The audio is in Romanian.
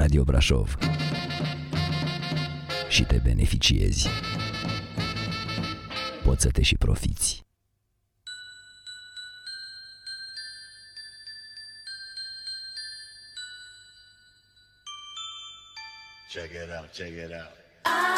Radio Brașov și te beneficiezi. Poți să te și profiți. Check it out, check it out.